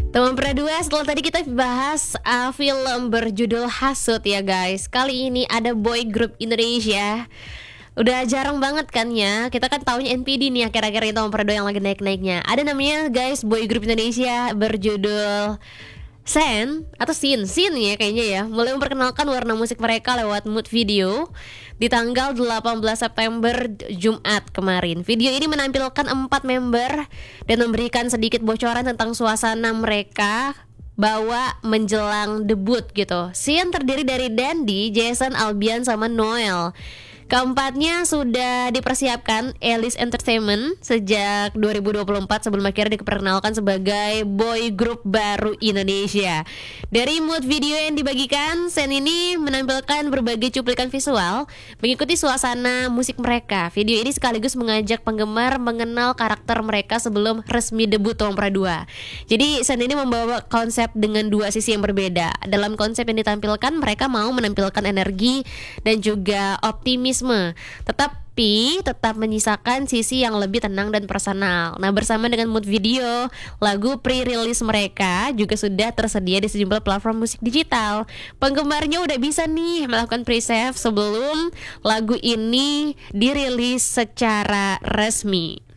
Teman Perdua, setelah tadi kita bahas film berjudul Hasut ya guys. Kali ini ada boy group Indonesia. Udah jarang banget kan ya. Kita kan taunya NPD nih akhir-akhir ini Teman Perdua yang lagi naik-naiknya. Ada namanya guys boy group Indonesia berjudul Sen atau Sin ya kayaknya ya. Mulai memperkenalkan warna musik mereka lewat mood video di tanggal 18 September Jumat kemarin. Video ini menampilkan 4 member dan memberikan sedikit bocoran tentang suasana mereka bawa menjelang debut gitu. Sin terdiri dari Dandy, Jason, Albian sama Noel. Keempatnya sudah dipersiapkan Alice Entertainment sejak 2024 sebelum akhirnya diperkenalkan sebagai boy group baru Indonesia. Dari mood video yang dibagikan, Sen ini menampilkan berbagai cuplikan visual mengikuti suasana musik mereka. Video ini sekaligus mengajak penggemar mengenal karakter mereka sebelum resmi debut Tompra 2. Jadi Sen ini membawa konsep dengan dua sisi yang berbeda. Dalam konsep yang ditampilkan, mereka mau menampilkan energi dan juga optimisme, tetapi tetap menyisakan sisi yang lebih tenang dan personal. Nah, bersama dengan mood video, lagu pre-release mereka juga sudah tersedia di sejumlah platform musik digital. Penggemarnya udah bisa nih melakukan pre-save sebelum lagu ini dirilis secara resmi.